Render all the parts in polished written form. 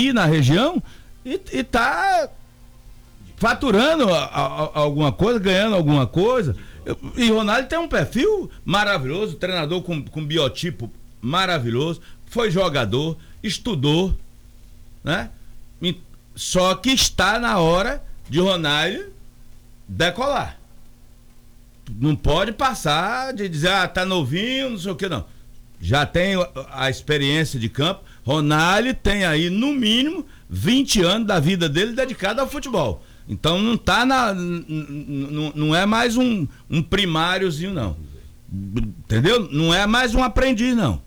aqui na região e tá faturando alguma coisa, ganhando alguma coisa. E Ronaldo tem um perfil maravilhoso, treinador com biotipo maravilhoso, foi jogador, estudou, né? Só que está na hora de Ronaldo decolar. Não pode passar de dizer, tá novinho, não sei o que, não. Já tem a experiência de campo. Ronaldo tem aí, no mínimo, 20 anos da vida dele dedicado ao futebol. Então não tá não é mais um primáriozinho, não. Entendeu? Não é mais um aprendiz, não.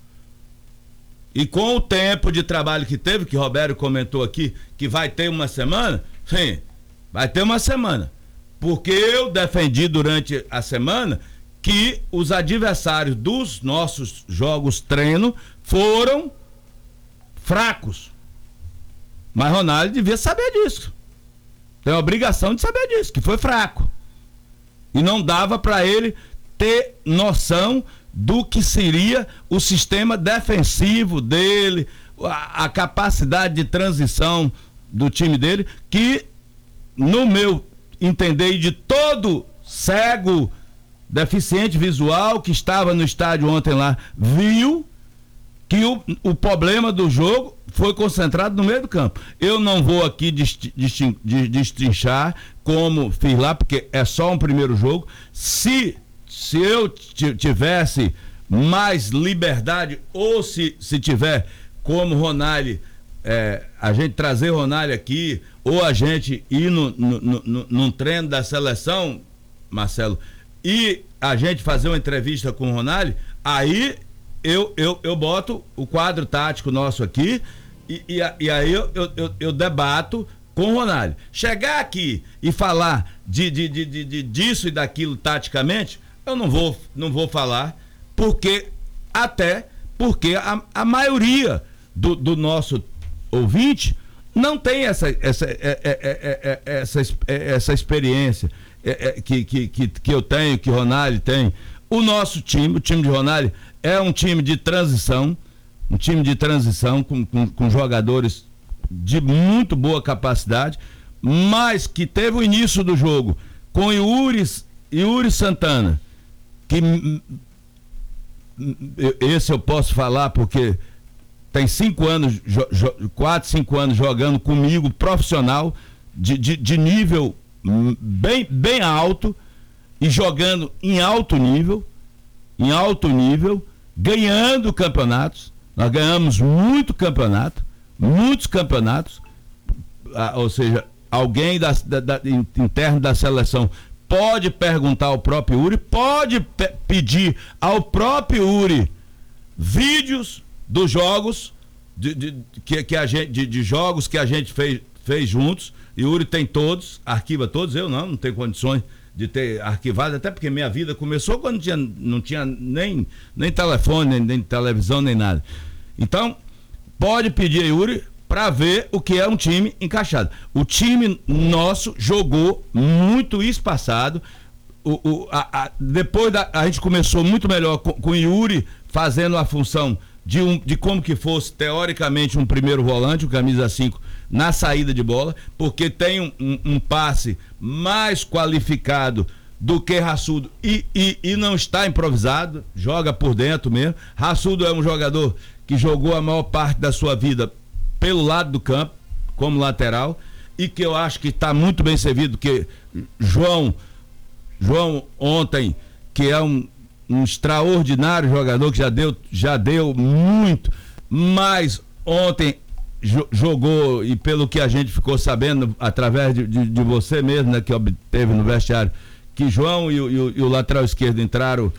E com o tempo de trabalho que teve, que o Roberto comentou aqui, que vai ter uma semana, sim, vai ter uma semana. Porque eu defendi durante a semana que os adversários dos nossos jogos treino foram fracos. Mas Ronaldo devia saber disso. Tem a obrigação de saber disso, que foi fraco. E não dava para ele ter noção do que seria o sistema defensivo dele, a capacidade de transição do time dele, que, no meu entender, de todo cego, deficiente visual que estava no estádio ontem lá, viu que o problema do jogo foi concentrado no meio do campo. Eu não vou aqui destrinchar como fiz lá, porque é só um primeiro jogo. Se eu tivesse mais liberdade, ou se tiver como Ronaldo, a gente trazer Ronaldo aqui, ou a gente ir num treino da seleção, Marcelo, e a gente fazer uma entrevista com o Ronaldo, aí eu boto o quadro tático nosso aqui e aí eu debato com o Ronaldo. Chegar aqui e falar disso e daquilo taticamente, eu não vou falar, porque a maioria do nosso ouvinte não tem essa experiência que eu tenho, que o Ronaldo tem. O nosso time, o time de Ronaldo, é um time de transição, com jogadores de muito boa capacidade, mas que teve o início do jogo com Yuri Santana, que esse eu posso falar porque tem 5 anos, 4, 5 anos jogando comigo, profissional, de nível bem alto, e jogando em alto nível, ganhando campeonatos. Nós ganhamos muitos campeonatos, ou seja, alguém interno da seleção pode perguntar ao próprio Yuri, pode pedir ao próprio Yuri vídeos dos jogos de jogos que a gente fez juntos. Yuri tem todos, arquiva todos. Eu não tenho condições de ter arquivado, até porque minha vida começou quando não tinha nem telefone, nem televisão, nem nada. Então, pode pedir a Yuri para ver o que é um time encaixado. O time nosso jogou muito espaçado. Depois a gente começou muito melhor com o Yuri fazendo a função de como que fosse teoricamente um primeiro volante, o camisa 5, na saída de bola, porque tem um passe mais qualificado do que Raçudo e não está improvisado, joga por dentro mesmo. Raçudo é um jogador que jogou a maior parte da sua vida pelo lado do campo, como lateral, e que eu acho que está muito bem servido, porque João ontem, que é um extraordinário jogador, que já deu muito, mas ontem jogou, e pelo que a gente ficou sabendo através de você mesmo, né, que obteve no vestiário, que João e o lateral esquerdo entraram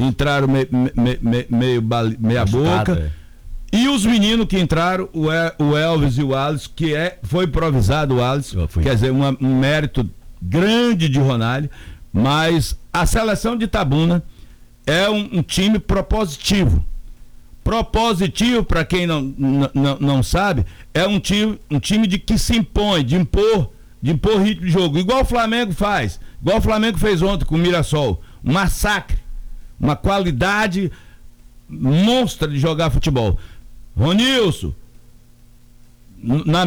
meia boca. E os meninos que entraram, o Elvis e o Alisson, foi improvisado o Alisson, quer dizer, um mérito grande de Ronaldo, mas a seleção de Itabuna é um time propositivo. Propositivo, para quem não sabe, é um time que se impõe, de impor ritmo de jogo, igual o Flamengo faz, igual o Flamengo fez ontem com o Mirassol. Um massacre, uma qualidade monstra de jogar futebol. Ronilson, na